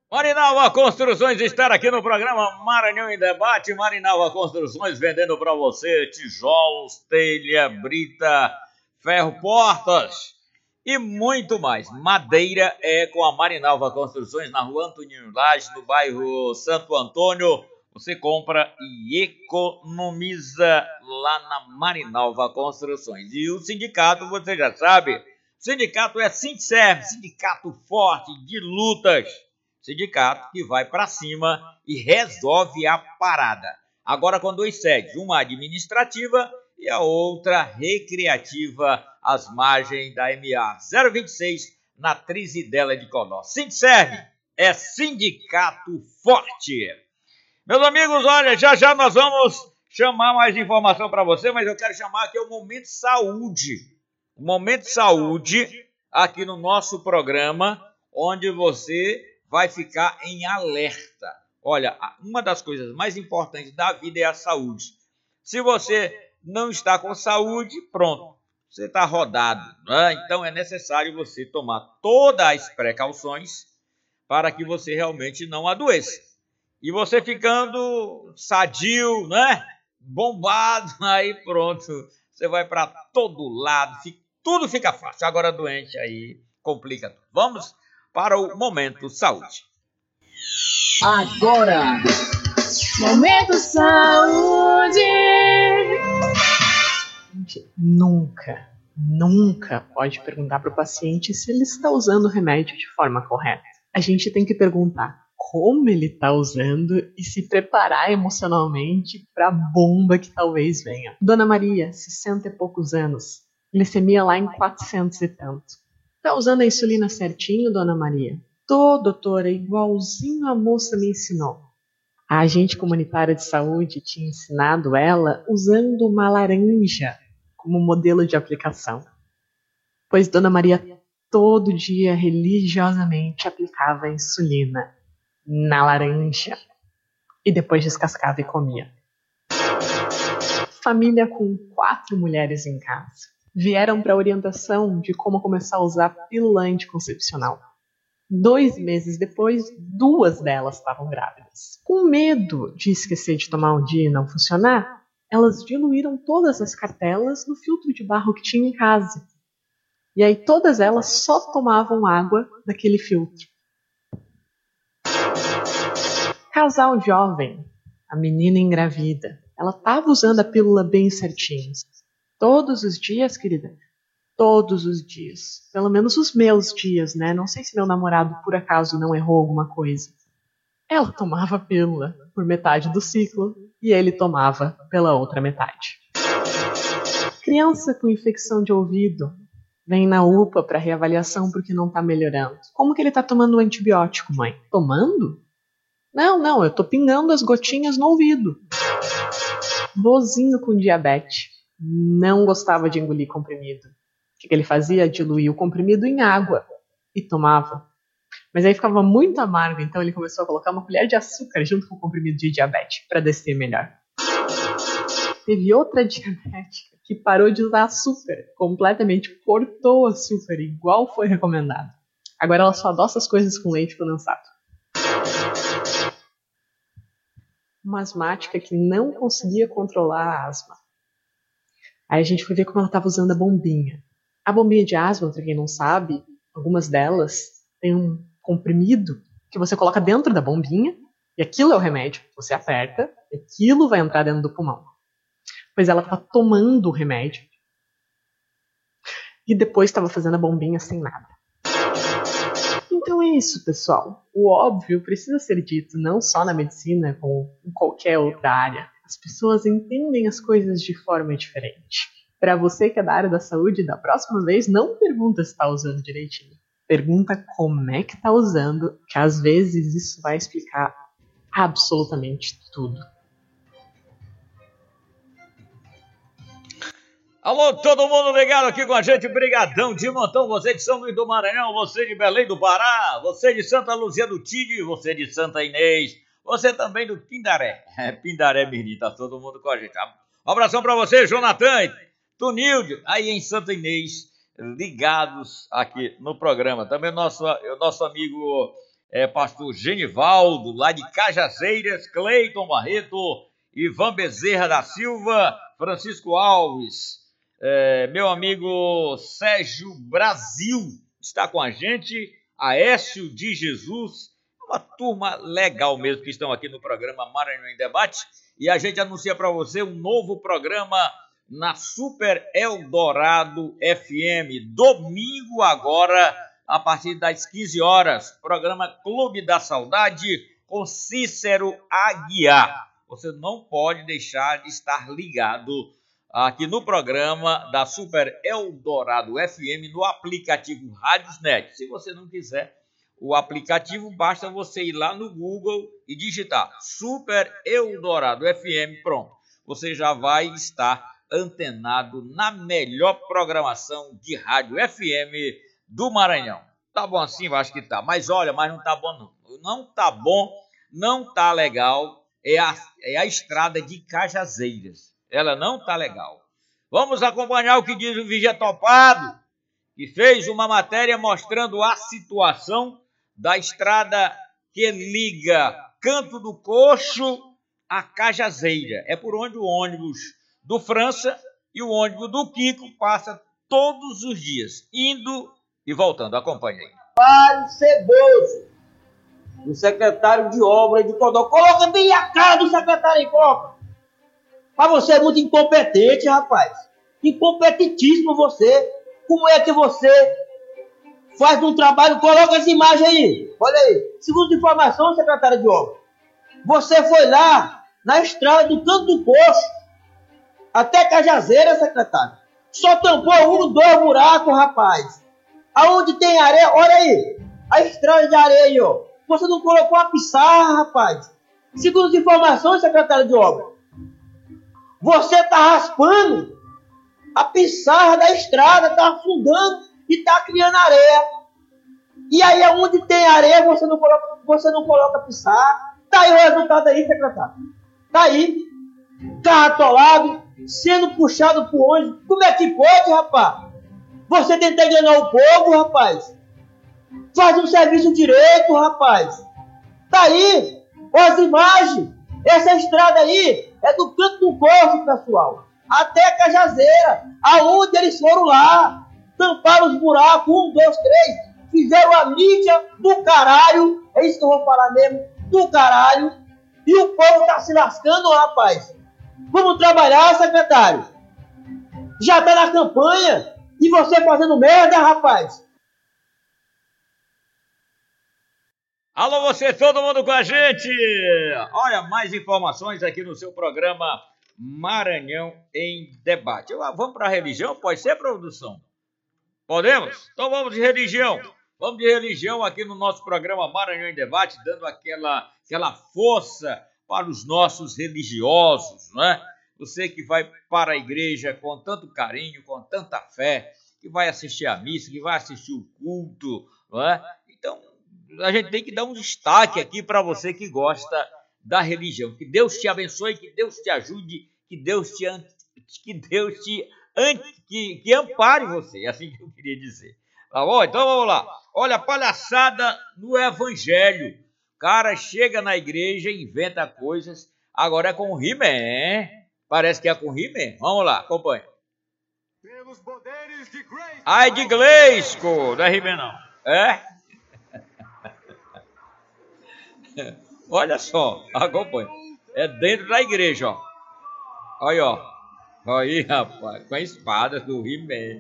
Marinalva Construções está aqui no programa Maranhão em Debate. Marinalva Construções vendendo para você tijolos, telha, brita, ferro, portas e muito mais. Madeira é com a Marinalva Construções na rua Antoninho Lage, no bairro Santo Antônio. Você compra e economiza lá na Marinalva Construções. E o sindicato, você já sabe, o sindicato é Sindserv, sindicato forte de lutas. Sindicato que vai para cima e resolve a parada. Agora com duas sedes, uma administrativa e a outra recreativa, às margens da MA 026, na Trizidela de Codó. Sindserv é sindicato forte. Meus amigos, olha, já nós vamos chamar mais informação para você, mas eu quero chamar aqui o Momento Saúde. O Momento Saúde, aqui no nosso programa, onde você vai ficar em alerta. Olha, uma das coisas mais importantes da vida é a saúde. Se você não está com saúde, pronto, você está rodado, né? Então é necessário você tomar todas as precauções para que você realmente não adoeça. E você ficando sadio, né? Bombado, aí pronto, você vai para todo lado, tudo fica fácil. Agora doente aí complica tudo. Vamos para o Momento Saúde. Agora, Momento Saúde. A gente nunca pode perguntar para o paciente se ele está usando o remédio de forma correta. A gente tem que perguntar como ele está usando e se preparar emocionalmente para a bomba que talvez venha. Dona Maria, 60 e poucos anos, glicemia lá em 400 e tanto. Tá usando a insulina certinho, Dona Maria? Tô, doutora, igualzinho a moça me ensinou. A agente comunitária de saúde tinha ensinado ela usando uma laranja como modelo de aplicação. Pois Dona Maria todo dia religiosamente aplicava a insulina na laranja e depois descascava e comia. Família com 4 mulheres em casa. Vieram para a orientação de como começar a usar pílula anticoncepcional. 2 meses depois, 2 delas estavam grávidas. Com medo de esquecer de tomar um dia e não funcionar, elas diluíram todas as cartelas no filtro de barro que tinha em casa. E aí todas elas só tomavam água daquele filtro. Casal jovem, a menina engravida, ela estava usando a pílula bem certinho. Todos os dias, querida? Todos os dias. Pelo menos os meus dias, né? Não sei se meu namorado, por acaso, não errou alguma coisa. Ela tomava a pílula por metade do ciclo e ele tomava pela outra metade. Criança com infecção de ouvido vem na UPA para reavaliação porque não está melhorando. Como que ele está tomando um antibiótico, mãe? Tomando? Não, eu tô pingando as gotinhas no ouvido. Vozinho com diabetes não gostava de engolir comprimido. O que ele fazia? Diluía o comprimido em água e tomava. Mas aí ficava muito amargo, então ele começou a colocar uma colher de açúcar junto com o comprimido de diabetes para descer melhor. Teve outra diabética que parou de usar açúcar, completamente cortou o açúcar, igual foi recomendado. Agora ela só adoça as coisas com leite condensado. Uma asmática que não conseguia controlar a asma. Aí a gente foi ver como ela estava usando a bombinha. A bombinha de asma, para quem não sabe, algumas delas têm um comprimido que você coloca dentro da bombinha e aquilo é o remédio. Você aperta e aquilo vai entrar dentro do pulmão. Pois ela estava tomando o remédio e depois estava fazendo a bombinha sem nada. Então é isso, pessoal. O óbvio precisa ser dito não só na medicina, como em qualquer outra área. As pessoas entendem as coisas de forma diferente. Para você que é da área da saúde, da próxima vez, não pergunta se está usando direitinho. Pergunta como é que está usando, que às vezes isso vai explicar absolutamente tudo. Alô, todo mundo ligado aqui com a gente, brigadão de montão, você de São Luís do Maranhão, você de Belém do Pará, você de Santa Luzia do Tigre, você de Santa Inês, você também do Pindaré, Pindaré Mirim, tá todo mundo com a gente. Um abração pra você, Jonathan, Tunilde, aí em Santa Inês, ligados aqui no programa. Também o nosso amigo pastor Genivaldo, lá de Cajazeiras, Cleiton Barreto, Ivan Bezerra da Silva, Francisco Alves, meu amigo Sérgio Brasil está com a gente, Aécio de Jesus, uma turma legal mesmo que estão aqui no programa Maranhão em Debate, e a gente anuncia para você um novo programa na Super Eldorado FM, domingo agora, a partir das 15 horas, programa Clube da Saudade com Cícero Aguiar. Você não pode deixar de estar ligado aqui no programa da Super Eldorado FM no aplicativo Radiosnet. Se você não quiser o aplicativo, basta você ir lá no Google e digitar Super Eldorado FM, pronto. Você já vai estar antenado na melhor programação de rádio FM do Maranhão. Tá bom assim? Eu acho que tá. Mas olha, não tá bom não. Não tá bom, não tá legal. É a estrada de Cajazeiras. Ela não tá legal. Vamos acompanhar o que diz o Vigia Topado, que fez uma matéria mostrando a situação da estrada que liga Canto do Coxo a Cajazeira. É por onde o ônibus do França e o ônibus do Kiko passa todos os dias, indo e voltando. Acompanhe aí. Trabalho ceboso do secretário de obra de Codó. Coloca bem a cara do secretário aí, coloca. Mas você é muito incompetente, rapaz. Incompetentíssimo você. Como é que você faz um trabalho? Coloca essa imagem aí. Olha aí. Segundo informação, secretário de obra, você foi lá na estrada do Canto do Coxo até Cajazeira, secretário. Só tampou 2 buracos, rapaz. Aonde tem areia, olha aí. A estrada de areia, ó. Você não colocou a pissarra, rapaz. Segundo as informações, secretário de obra, você tá raspando a pissarra da estrada, tá afundando e tá criando areia. E aí, aonde tem areia, você não coloca a pissarra. Tá aí o resultado aí, secretário. Tá aí. Carro atolado, sendo puxado por ônibus. Como é que pode, rapaz? Você tenta enganar o povo, rapaz. Faz um serviço direito, rapaz. Tá aí, as imagens. Essa estrada aí é do Canto do Coxo, pessoal, até Cajazeira, aonde eles foram lá, tamparam os buracos, 1, 2, 3, fizeram a mídia do caralho, é isso que eu vou falar mesmo, do caralho, e o povo tá se lascando, rapaz. Vamos trabalhar, secretário. Já tá na campanha, e você fazendo merda, rapaz. Alô, você, todo mundo com a gente! Olha, mais informações aqui no seu programa Maranhão em Debate. Vamos para a religião? Pode ser, produção? Podemos? Então vamos de religião. Vamos de religião aqui no nosso programa Maranhão em Debate, dando aquela força para os nossos religiosos, não é? Você que vai para a igreja com tanto carinho, com tanta fé, que vai assistir a missa, que vai assistir o culto, não é? Então, a gente tem que dar um destaque aqui para você que gosta da religião. Que Deus te abençoe, que Deus te ajude, que Deus que ampare você. É assim que eu queria dizer. Tá bom? Então vamos lá. Olha, palhaçada no evangelho. O cara chega na igreja e inventa coisas. Agora é com o He-Man. Parece que é com o He-Man. Vamos lá, acompanha. Pelos poderes de Grayskull. Ai, de Grayskull. Não é He-Man, não. É? Olha só, acompanha. É dentro da igreja, ó. Olha, ó. Aí, rapaz, com a espada do He-Man.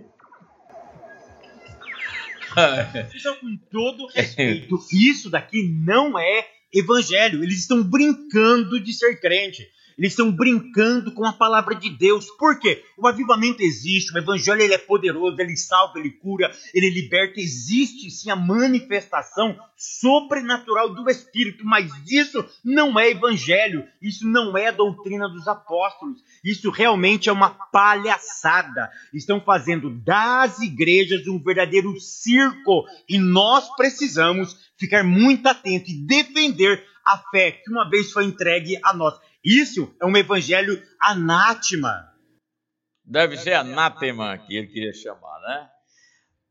Então, com todo respeito, isso daqui não é evangelho. Eles estão brincando de ser crente. Eles estão brincando com a palavra de Deus. Por quê? O avivamento existe, o evangelho ele é poderoso, ele salva, ele cura, ele liberta. Existe sim a manifestação sobrenatural do Espírito, mas isso não é evangelho, isso não é a doutrina dos apóstolos. Isso realmente é uma palhaçada. Estão fazendo das igrejas um verdadeiro circo e nós precisamos ficar muito atentos e defender a fé que uma vez foi entregue a nós. Isso é um evangelho anátema. Deve ser anátema que ele queria chamar, né?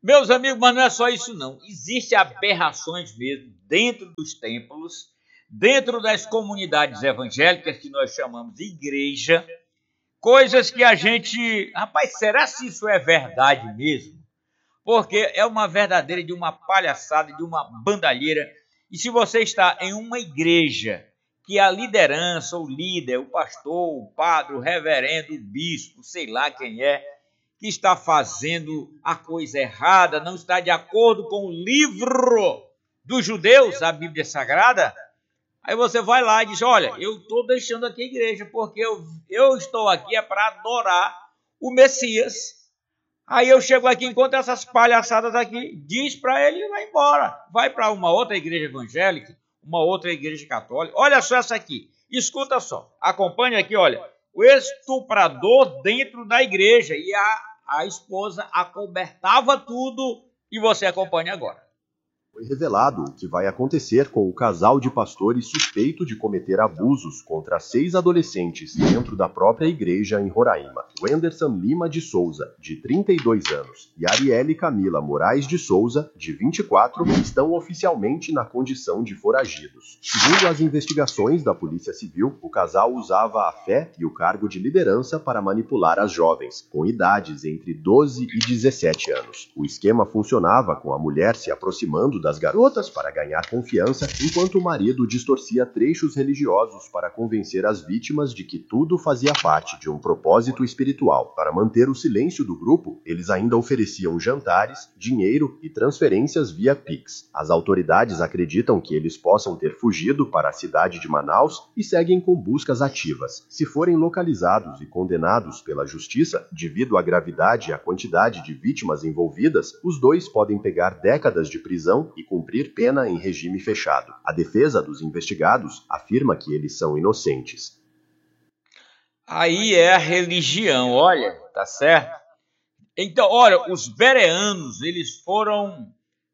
Meus amigos, mas não é só isso não. Existem aberrações mesmo dentro dos templos, dentro das comunidades evangélicas que nós chamamos de igreja, coisas que a gente... Rapaz, será se isso é verdade mesmo? Porque é uma verdadeira de uma palhaçada, de uma bandalheira. E se você está em uma igreja que a liderança, o líder, o pastor, o padre, o reverendo, o bispo, sei lá quem é, que está fazendo a coisa errada, não está de acordo com o livro dos judeus, a Bíblia Sagrada, aí você vai lá e diz, olha, eu estou deixando aqui a igreja porque eu estou aqui para adorar o Messias. Aí eu chego aqui, encontro essas palhaçadas aqui, diz para ele e vai embora. Vai para uma outra igreja evangélica, uma outra igreja católica. Olha só essa aqui, escuta só, acompanha aqui, olha. O estuprador dentro da igreja e a esposa acobertava tudo e você acompanha agora. Foi revelado o que vai acontecer com o casal de pastores suspeito de cometer abusos contra 6 adolescentes dentro da própria igreja em Roraima. Wenderson Lima de Souza, de 32 anos, e Arielle Camila Moraes de Souza, de 24, estão oficialmente na condição de foragidos. Segundo as investigações da Polícia Civil, o casal usava a fé e o cargo de liderança para manipular as jovens, com idades entre 12 e 17 anos. O esquema funcionava com a mulher se aproximando das garotas para ganhar confiança, enquanto o marido distorcia trechos religiosos para convencer as vítimas de que tudo fazia parte de um propósito espiritual. Para manter o silêncio do grupo, eles ainda ofereciam jantares, dinheiro e transferências via Pix. As autoridades acreditam que eles possam ter fugido para a cidade de Manaus e seguem com buscas ativas. Se forem localizados e condenados pela justiça, devido à gravidade e à quantidade de vítimas envolvidas, os dois podem pegar décadas de prisão e cumprir pena em regime fechado. A defesa dos investigados afirma que eles são inocentes. Aí é a religião, olha, tá certo? Então, olha, os bereanos, eles foram,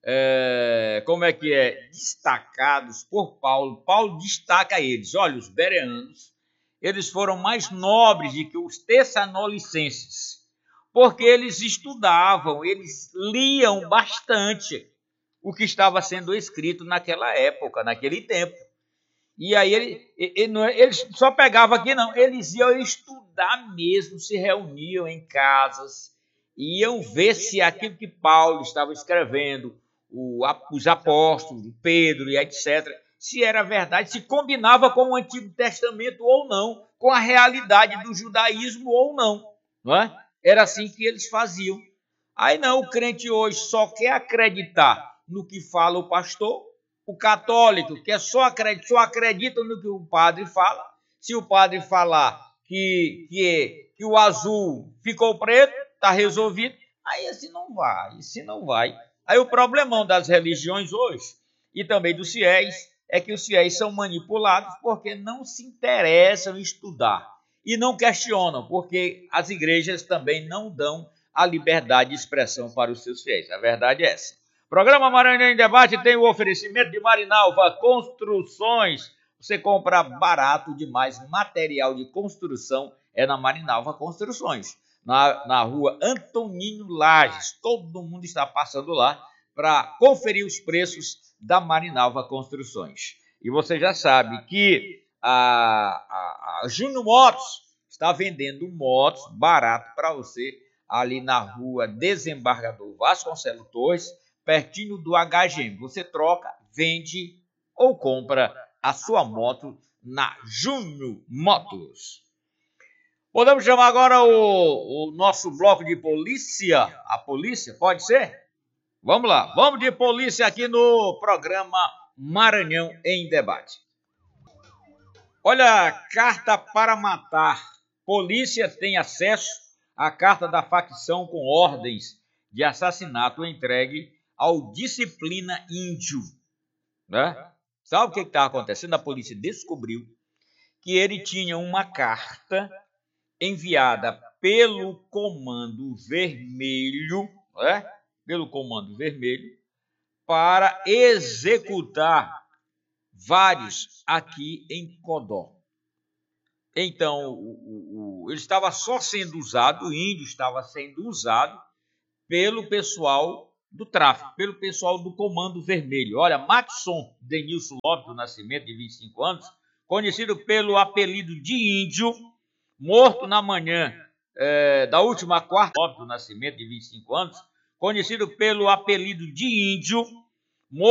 destacados por Paulo. Paulo destaca eles. Olha, os bereanos, eles foram mais nobres do que os tessalonicenses, porque eles estudavam, eles liam bastante o que estava sendo escrito naquela época, naquele tempo. E aí eles só pegavam aqui, não, eles iam estudar mesmo, se reuniam em casas, iam ver se aquilo que Paulo estava escrevendo, os apóstolos, Pedro e etc., se era verdade, se combinava com o Antigo Testamento ou não, com a realidade do judaísmo ou não é? Era assim que eles faziam. Aí não, o crente hoje só quer acreditar no que fala o pastor, o católico que só acredita no que o padre fala. Se o padre falar que o azul ficou preto, está resolvido, aí assim não vai. Aí o problemão das religiões hoje, e também dos fiéis, é que os fiéis são manipulados porque não se interessam em estudar e não questionam, porque as igrejas também não dão a liberdade de expressão para os seus fiéis. A verdade é essa. Programa Maranhão em Debate tem o oferecimento de Marinalva Construções. Você compra barato demais, material de construção é na Marinalva Construções, na rua Antoninho Lages. Todo mundo está passando lá para conferir os preços da Marinalva Construções. E você já sabe que a Júnior Motos está vendendo motos barato para você ali na rua Desembargador Vasconcelos Torres, pertinho do HGM. Você troca, vende ou compra a sua moto na Júnior Motos. Podemos chamar agora o nosso bloco de polícia? A polícia, pode ser? Vamos lá, vamos de polícia aqui no programa Maranhão em Debate. Olha, carta para matar. Polícia tem acesso à carta da facção com ordens de assassinato entregue ao Disciplina Índio, né? Sabe o que estava acontecendo? A polícia descobriu que ele tinha uma carta enviada pelo Comando Vermelho, né? Pelo Comando Vermelho, para executar vários aqui em Codó. Então, ele estava só sendo usado, o índio estava sendo usado pelo pessoal do tráfico pelo pessoal do Comando Vermelho. Olha, Maxson Denilson Lopes do Nascimento, de 25 anos, conhecido pelo apelido de Índio, morto na manhã da última quarta, Lopes do Nascimento, de 25 anos, conhecido pelo apelido de Índio,